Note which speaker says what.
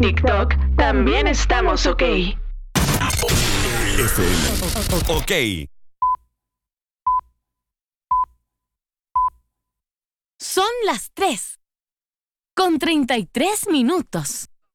Speaker 1: TikTok también estamos ok.
Speaker 2: FM. Ok.
Speaker 3: Son las 3:33.